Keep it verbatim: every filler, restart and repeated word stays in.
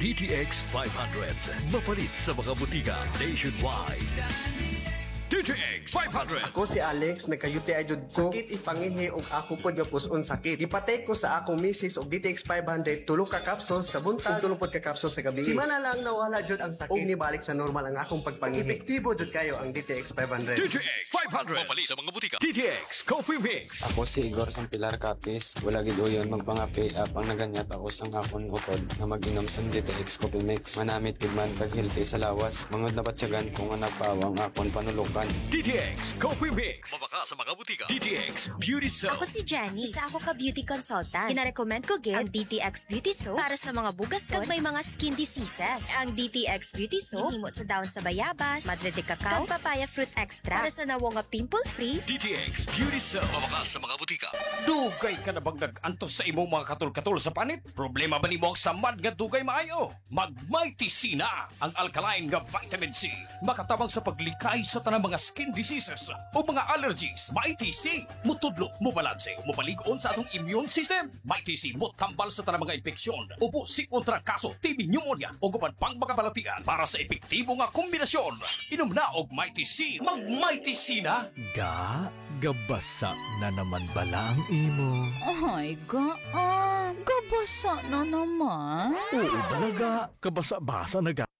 D T X five hundred. Mapalit sa mga butika nationwide. D T X five hundred. Ako si Alex, nagka-U T I jud ko. Sakit ipangihi og ako pod nga puson sakit. Ipatay ko sa akong misis og D T X five hundred tulo ka capsules sa buntag ug tulo pod ka capsules sa gabi. Si mana lang nawala jud ang sakit. Og nibalik sa normal ang akong pagpangihi. Epektibo jud kayo ang D T X five hundred. D T X five hundred. Mapalit sa mga butika. D T X Coffee Mix. Ako si Igor sang Pilar Capis. Wala gid uyon magpangapi apang naganyat ako sang akon utod na mag-inom sang D T X Coffee Mix. Manamit gid man kag healthy sa lawas. Mangod na batyagan kung nga nagpawang akon panulukan. D T X Coffee Mix. Mabaka sa mga butika. D T X Beauty Soap. Ako si Jenny. Isa ako ka beauty consultant. Kinarecommend ko gid ang D T X Beauty Soap para sa mga bugason kag may mga skin diseases. Ang D T X Beauty Soap himo sa daon sa bayabas, madre de cacao, kag papaya fruit extra para sa nawo nga pimple-free. D T X Beauty Soap. Mabaka sa mga butika. Dugay ka na bang nag-antos sa imong mga katul-katul sa panit? Problema ba nimo ang samad nga dugay maayo? Mag-Mighty C na ang alkaline nga vitamin C. Makatabang sa paglikay sa tanang mga skin diseases o mga allergies. Mighty C. Mutudlo, mubalanse, mubaligon sa atong immune system. Mighty C mo tambal sa tanang mga infeksyon. Upo si kontra kaso, T B pneumonia o guban pang makabalatian para sa epektibo nga kombinasyon. Inom na og Mighty C. Mag-Mighty C na. Ga, gabasa na naman bala ang imo. Ay, ga, ah, gabasa na naman. Oo, talaga. Kabasa-basa na ga.